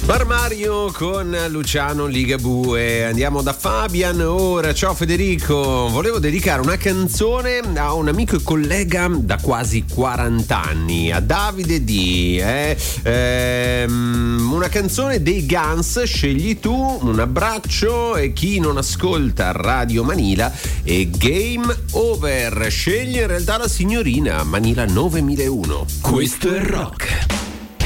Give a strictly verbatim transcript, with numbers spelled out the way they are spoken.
Mario con Luciano Ligabue. Andiamo da Fabian ora. Ciao Federico, volevo dedicare una canzone a un amico e collega da quasi quaranta anni, a Davide D. Eh? Ehm, una canzone dei Guns, scegli tu. Un abbraccio, e chi non ascolta Radio Manila è Game Over. Sceglie in realtà la signorina Manila novemilauno. Questo è rock.